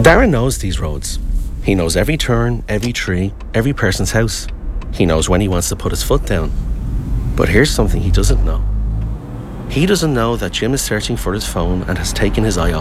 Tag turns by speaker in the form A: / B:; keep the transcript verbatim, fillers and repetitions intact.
A: Darren knows these roads. He knows every turn, every tree, every person's house. He knows when he wants to put his foot down. But here's something he doesn't know. He doesn't know that Jim is searching for his phone and has taken his eye off